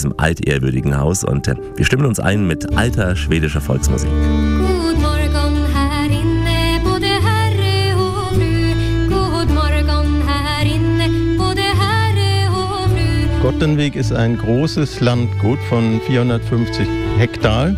diesem altehrwürdigen Haus. Und wir stimmen uns ein mit alter schwedischer Volksmusik. Gottenvik ist ein großes Landgut von 450 Hektar.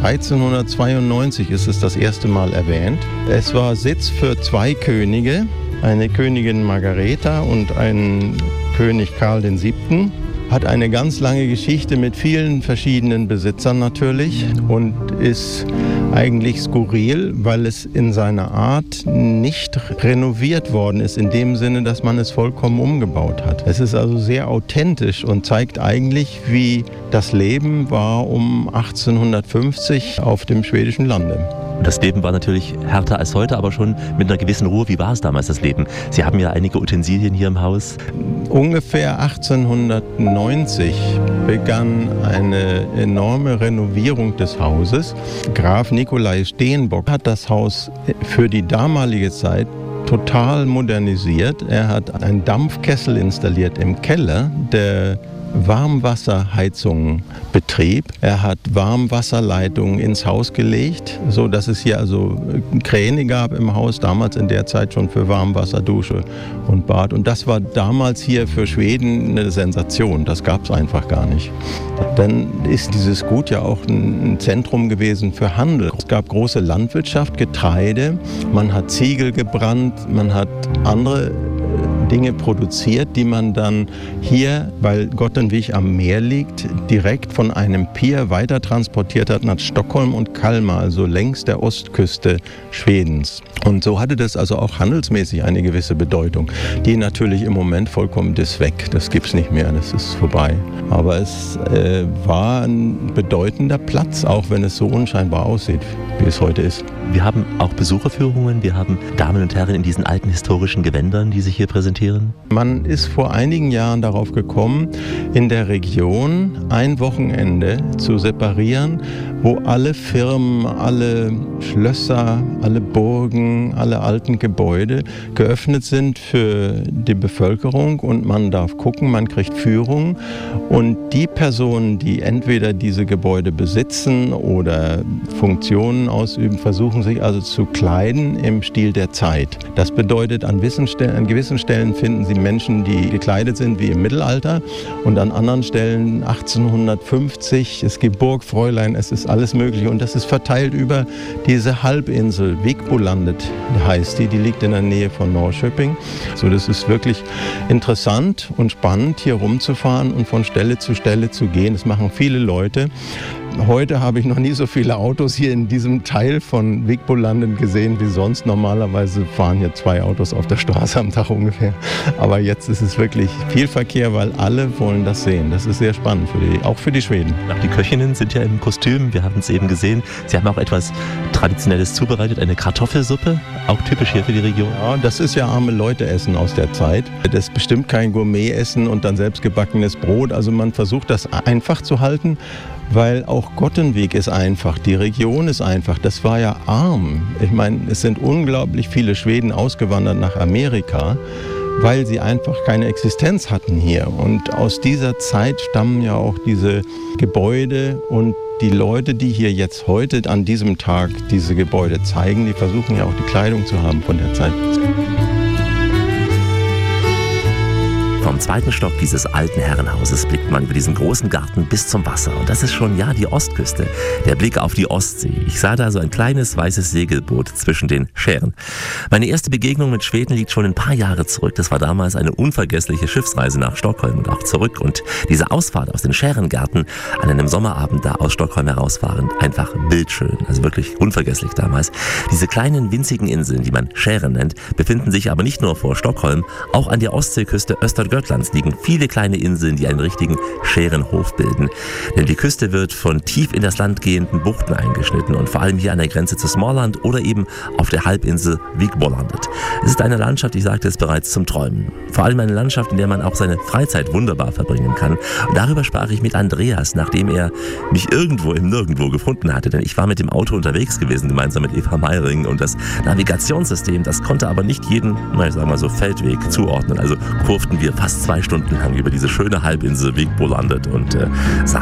1392 ist es das erste Mal erwähnt. Es war Sitz für 2 Könige, eine Königin Margareta und einen König Karl VII. Hat eine ganz lange Geschichte mit vielen verschiedenen Besitzern natürlich und ist eigentlich skurril, weil es in seiner Art nicht renoviert worden ist, in dem Sinne, dass man es vollkommen umgebaut hat. Es ist also sehr authentisch und zeigt eigentlich, wie das Leben war um 1850 auf dem schwedischen Lande. Das Leben war natürlich härter als heute, aber schon mit einer gewissen Ruhe. Wie war es damals, das Leben? Sie haben ja einige Utensilien hier im Haus. Ungefähr 1890 begann eine enorme Renovierung des Hauses. Graf Nikolai Steenbock hat das Haus für die damalige Zeit total modernisiert. Er hat einen Dampfkessel installiert im Keller, der Warmwasserheizungen betrieb. Er hat Warmwasserleitungen ins Haus gelegt, so dass es hier also Kräne gab im Haus, damals in der Zeit schon für Warmwasser, Dusche und Bad. Und das war damals hier für Schweden eine Sensation. Das gab es einfach gar nicht. Dann ist dieses Gut ja auch ein Zentrum gewesen für Handel. Es gab große Landwirtschaft, Getreide, man hat Ziegel gebrannt, man hat andere Dinge produziert, die man dann hier, weil Gottenvik am Meer liegt, direkt von einem Pier weiter transportiert hat nach Stockholm und Kalmar, also längs der Ostküste Schwedens. Und so hatte das also auch handelsmäßig eine gewisse Bedeutung, die natürlich im Moment vollkommen ist weg. Das gibt es nicht mehr, das ist vorbei. Aber es war ein bedeutender Platz, auch wenn es so unscheinbar aussieht, wie es heute ist. Wir haben auch Besucherführungen, wir haben Damen und Herren in diesen alten historischen Gewändern, die sich hier präsentieren. Man ist vor einigen Jahren darauf gekommen, in der Region ein Wochenende zu separieren, wo alle Firmen, alle Schlösser, alle Burgen, alle alten Gebäude geöffnet sind für die Bevölkerung und man darf gucken, man kriegt Führung und die Personen, die entweder diese Gebäude besitzen oder Funktionen ausüben, versuchen sich also zu kleiden im Stil der Zeit. Das bedeutet, an gewissen Stellen finden Sie Menschen, die gekleidet sind wie im Mittelalter und an anderen Stellen 1850, es gibt Burgfräulein, es ist alles mögliche und das ist verteilt über diese Halbinsel, Vikbolandet heißt die liegt in der Nähe von Norrköping. So, das ist wirklich interessant und spannend, hier rumzufahren und von Stelle zu gehen. Das machen viele Leute. Heute habe ich noch nie so viele Autos hier in diesem Teil von Vikbolandet gesehen wie sonst. Normalerweise fahren hier 2 Autos auf der Straße am Tag ungefähr. Aber jetzt ist es wirklich viel Verkehr, weil alle wollen das sehen. Das ist sehr spannend, auch für die Schweden. Die Köchinnen sind ja im Kostüm, wir haben es eben gesehen. Sie haben auch etwas Traditionelles zubereitet, eine Kartoffelsuppe, auch typisch hier für die Region. Ja, das ist ja arme Leute-Essen aus der Zeit. Das ist bestimmt kein Gourmet-Essen und dann selbstgebackenes Brot. Also man versucht das einfach zu halten. Weil auch Gottenvik ist einfach, die Region ist einfach, das war ja arm. Ich meine, es sind unglaublich viele Schweden ausgewandert nach Amerika, weil sie einfach keine Existenz hatten hier. Und aus dieser Zeit stammen ja auch diese Gebäude und die Leute, die hier jetzt heute an diesem Tag diese Gebäude zeigen, die versuchen ja auch die Kleidung zu haben von der Zeit. Vom 2. Stock dieses alten Herrenhauses blickt man über diesen großen Garten bis zum Wasser. Und das ist schon, ja, die Ostküste. Der Blick auf die Ostsee. Ich sah da so ein kleines weißes Segelboot zwischen den Schären. Meine erste Begegnung mit Schweden liegt schon ein paar Jahre zurück. Das war damals eine unvergessliche Schiffsreise nach Stockholm und auch zurück. Und diese Ausfahrt aus den Schärengärten an einem Sommerabend da aus Stockholm herausfahren, einfach bildschön. Also wirklich unvergesslich damals. Diese kleinen winzigen Inseln, die man Schären nennt, befinden sich aber nicht nur vor Stockholm. Auch an der Ostseeküste Östergötlands liegen viele kleine Inseln, die einen richtigen Schärenhof bilden. Denn die Küste wird von tief in das Land gehenden Buchten eingeschnitten und vor allem hier an der Grenze zu Småland oder eben auf der Halbinsel Vikbolandet. Es ist eine Landschaft, ich sagte es bereits, zum Träumen. Vor allem eine Landschaft, in der man auch seine Freizeit wunderbar verbringen kann. Und darüber sprach ich mit Andreas, nachdem er mich irgendwo im Nirgendwo gefunden hatte. Denn ich war mit dem Auto unterwegs gewesen, gemeinsam mit Eva Meiring. Und das Navigationssystem, das konnte aber nicht jeden, ich sag mal so, Feldweg zuordnen. Also kurften wir fast 2 Stunden lang über diese schöne Halbinsel Vikbolandet und